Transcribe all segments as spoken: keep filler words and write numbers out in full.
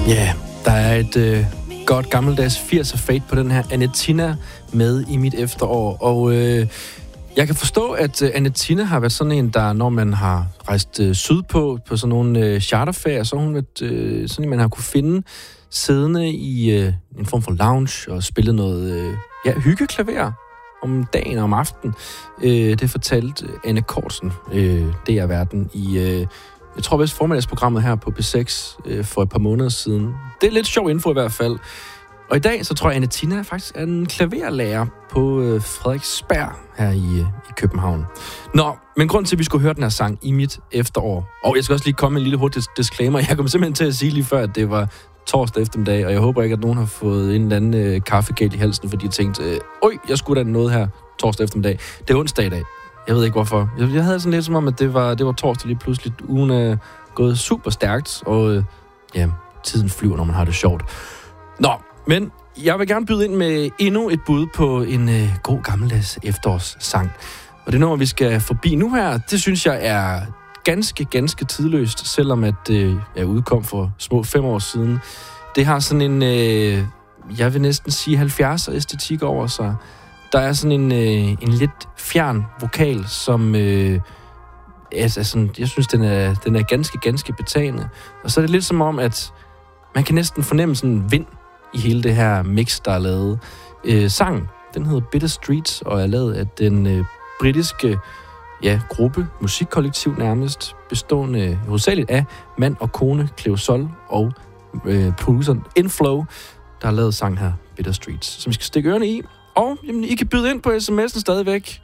Ja, yeah, der er et øh, godt gammeldags firser fade på den her Annetina med i mit efterår. Og øh, jeg kan forstå, at øh, Annetina har været sådan en, der når man har rejst øh, sydpå på sådan nogle øh, charterferier, så har hun været øh, sådan en, man har kunne finde siddende i øh, en form for lounge og spillet noget øh, ja, hyggeklaver om dagen og om aftenen. Øh, det fortalte Anne Kortsen, øh, det er verden i... Øh, Jeg tror vist formiddagsprogrammet her på P seks øh, for et par måneder siden. Det er lidt sjov info i hvert fald. Og i dag, så tror jeg, Annetina faktisk er en klaverlærer på øh, Frederiksberg her i, øh, i København. Nå, men grund til, at vi skulle høre den her sang i mit efterår. Og jeg skal også lige komme med en lille hurtig disclaimer. Jeg kom simpelthen til at sige lige før, at det var torsdag eftermiddag, og jeg håber ikke, at nogen har fået en eller anden øh, kaffegalt i halsen, fordi de tænkte, øh, øj, jeg skulle da noget her torsdag eftermiddag. Det er onsdag i dag. Jeg ved ikke hvorfor. Jeg, jeg havde sådan lidt som om, at det var, det var torsdag lige pludselig. Ugen er gået super stærkt, og øh, ja, tiden flyver, når man har det sjovt. Nå, men jeg vil gerne byde ind med endnu et bud på en øh, god gammeldags efterårssang. Og det nummer, vi skal forbi nu her, det synes jeg er ganske, ganske tidløst, selvom at øh, jeg udkom for små fem år siden. Det har sådan en, øh, jeg vil næsten sige halvfjerdser-æstetik over sig. Der er sådan en, øh, en lidt fjern vokal, som øh, altså, sådan, jeg synes, den er, den er ganske, ganske betagende. Og så er det lidt som om, at man kan næsten fornemme sådan en vind i hele det her mix, der er lavet. Øh, sangen, den hedder Bitter Streets, og er lavet af den øh, britiske ja, gruppe, musikkollektiv nærmest, bestående hovedsageligt af mand og kone, Cleo Sol og øh, produceren Inflow, der har lavet sangen her, Bitter Streets, som vi skal stikke ørerne i. Og jamen, I kan byde ind på sms'en stadigvæk.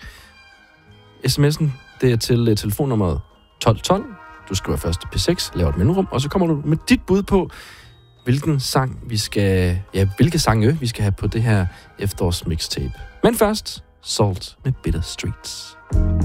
Sms'en, det er til uh, telefonnummeret tolv tolv. Du skriver først P seks, laver et mellemrum, og så kommer du med dit bud på, hvilken sang vi skal, ja, hvilke sange vi skal have på det her efterårs mixtape. Men først, Salt med Bitter Streets.